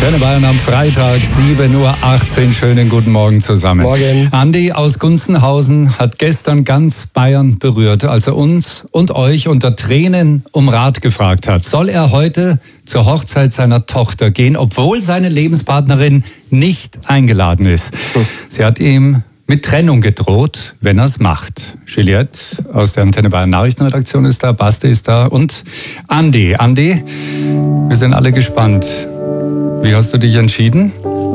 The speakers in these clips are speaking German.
Antenne Bayern am Freitag, 7:18 Uhr. Schönen guten Morgen zusammen. Morgen. Andi aus Gunzenhausen hat gestern ganz Bayern berührt, als er uns und euch unter Tränen um Rat gefragt hat. Soll er heute zur Hochzeit seiner Tochter gehen, obwohl seine Lebenspartnerin nicht eingeladen ist? Sie hat ihm mit Trennung gedroht, wenn er es macht. Juliette aus der Antenne Bayern Nachrichtenredaktion ist da, Basti ist da und Andi. Andi, wir sind alle gespannt. Wie hast du dich entschieden?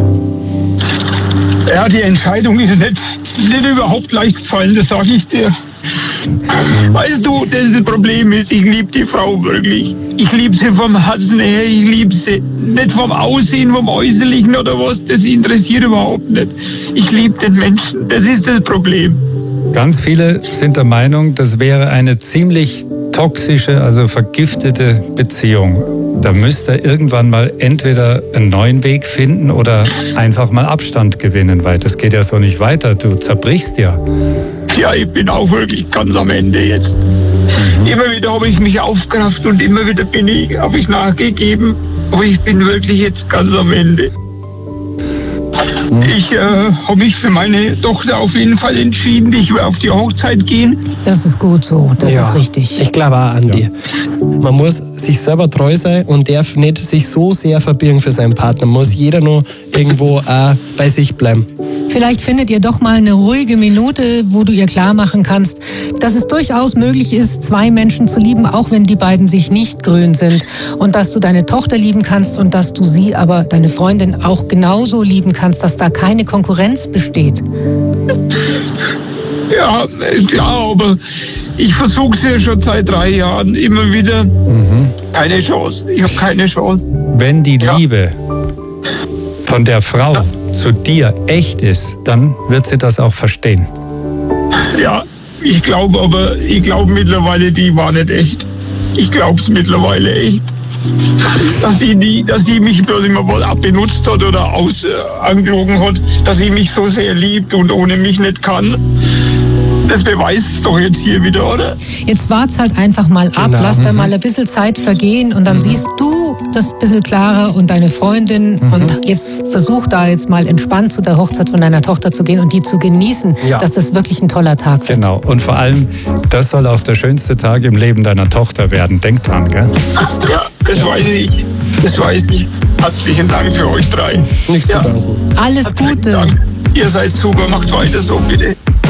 Ja, die Entscheidung ist nicht überhaupt leicht gefallen, das sage ich dir. Weißt du, das Problem ist, ich liebe die Frau wirklich. Ich liebe sie vom Herzen her, ich liebe sie. Nicht vom Aussehen, vom Äußerlichen oder was, das interessiert überhaupt nicht. Ich liebe den Menschen, das ist das Problem. Ganz viele sind der Meinung, das wäre eine ziemlich toxische, also vergiftete Beziehung. Da müsste er irgendwann mal entweder einen neuen Weg finden oder einfach mal Abstand gewinnen, weil das geht ja so nicht weiter. Du zerbrichst ja. Ja, ich bin auch wirklich ganz am Ende jetzt. Immer wieder habe ich mich aufgerafft und immer wieder habe ich nachgegeben. Aber ich bin wirklich jetzt ganz am Ende. Ich habe mich für meine Tochter auf jeden Fall entschieden. Ich will auf die Hochzeit gehen. Das ist gut so, das ist richtig. Ich glaube auch, Andi. Man muss sich selber treu sein und darf nicht sich so sehr verbirgen für seinen Partner. Muss jeder nur irgendwo bei sich bleiben. Vielleicht findet ihr doch mal eine ruhige Minute, wo du ihr klar machen kannst, dass es durchaus möglich ist, zwei Menschen zu lieben, auch wenn die beiden sich nicht grün sind. Und dass du deine Tochter lieben kannst und dass du sie, aber deine Freundin auch genauso lieben kannst, dass da keine Konkurrenz besteht. Ja, ist klar, aber ich versuche es ja schon seit 3 Jahren immer wieder. Keine Chance, ich habe keine Chance. Wenn die Liebe von der Frau zu dir echt ist, dann wird sie das auch verstehen. Ja, ich glaube mittlerweile, die war nicht echt. Ich glaube es mittlerweile echt. Dass sie mich bloß immer mal abbenutzt hat oder angelogen hat, dass sie mich so sehr liebt und ohne mich nicht kann. Das beweist es doch jetzt hier wieder, oder? Jetzt wart's halt einfach mal ab, lass da mal ein bisschen Zeit vergehen und dann siehst du das ein bisschen klarer und deine Freundin und jetzt versuch da jetzt mal entspannt zu der Hochzeit von deiner Tochter zu gehen und die zu genießen, dass das wirklich ein toller Tag wird. Genau, und vor allem, das soll auch der schönste Tag im Leben deiner Tochter werden. Denk dran, gell? Ja, das weiß ich. Das weiß ich. Herzlichen Dank für euch 3. Nichts zu danken. Alles Herzlichen Gute. Dank. Ihr seid super, macht weiter so, bitte.